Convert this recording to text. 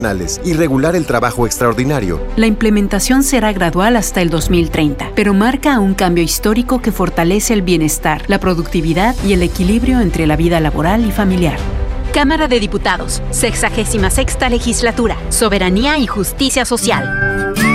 y regular el trabajo extraordinario. La implementación será gradual hasta el 2030, pero marca un cambio histórico que fortalece el bienestar, la productividad y el equilibrio entre la vida laboral y familiar. Cámara de Diputados, 66ª Legislatura, Soberanía y Justicia Social.